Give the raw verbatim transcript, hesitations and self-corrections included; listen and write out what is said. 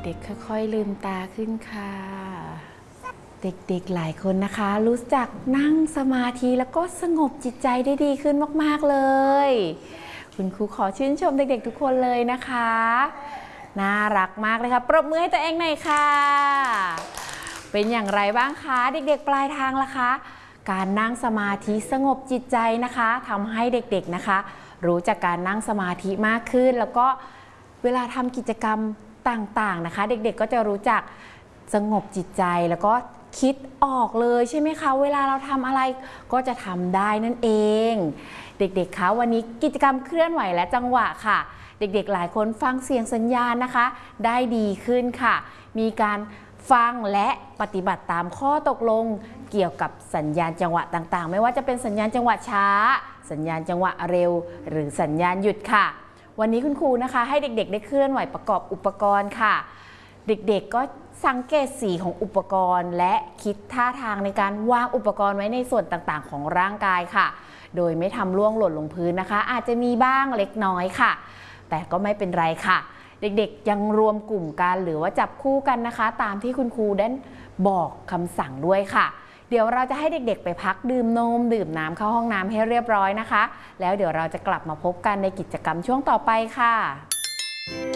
ด็กๆค่อยๆลืมตาขึ้นค่ะเด็กๆหลายคนนะคะรู้จักนั่งสมาธิแล้วก็สงบจิตใจได้ดีขึ้นมากๆเลยคุณครูขอชื่นชมเด็กๆทุกคนเลยนะคะน่ารักมากเลยค่ะปรบมือให้ตัวเองหน่อยค่ะเป็นอย่างไรบ้างคะเด็กๆปลายทางล่ะคะการนั่งสมาธิสงบจิตใจนะคะทำให้เด็กๆนะคะรู้จักการนั่งสมาธิมากขึ้นแล้วก็เวลาทำกิจกรรมต่างๆนะคะเด็กๆก็จะรู้จักสงบจิตใจแล้วก็คิดออกเลยใช่ไหมคะเวลาเราทำอะไรก็จะทำได้นั่นเองเด็กๆคะวันนี้กิจกรรมเคลื่อนไหวและจังหวะค่ะเด็กๆหลายคนฟังเสียงสัญญาณนะคะได้ดีขึ้นค่ะมีการฟังและปฏิบัติตามข้อตกลงเกี่ยวกับสัญญาณจังหวะต่างๆไม่ว่าจะเป็นสัญญาณจังหวะช้าสัญญาณจังหวะเร็วหรือสัญญาณหยุดค่ะวันนี้คุณครูนะคะให้เด็กๆได้เคลื่อนไหวประกอบอุปกรณ์ค่ะเด็กๆก็สังเกตสีของอุปกรณ์และคิดท่าทางในการวางอุปกรณ์ไว้ในส่วนต่างๆของร่างกายค่ะโดยไม่ทำล่วงหล่นลงพื้นนะคะอาจจะมีบ้างเล็กน้อยค่ะแต่ก็ไม่เป็นไรค่ะเด็กๆยังรวมกลุ่มกันหรือว่าจับคู่กันนะคะตามที่คุณครูได้บอกคำสั่งด้วยค่ะเดี๋ยวเราจะให้เด็กๆไปพักดื่มนมดื่มน้ำเข้าห้องน้ำให้เรียบร้อยนะคะแล้วเดี๋ยวเราจะกลับมาพบกันในกิจกรรมช่วงต่อไปค่ะ